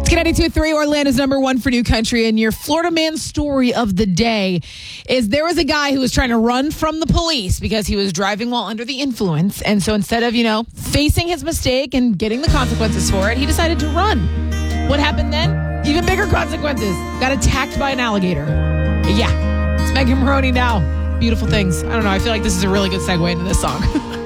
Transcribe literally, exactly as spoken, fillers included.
ninety-two point three, Orlando's number one for new country. And your Florida man story of the day is there was a guy who was trying to run from the police because he was driving while under the influence. And so instead of, you know, facing his mistake and getting the consequences for it, he decided to run. What happened then? Even bigger consequences. Got attacked by an alligator. Yeah. It's Megan Maroney now. Beautiful things. I don't know. I feel like this is a really good segue into this song.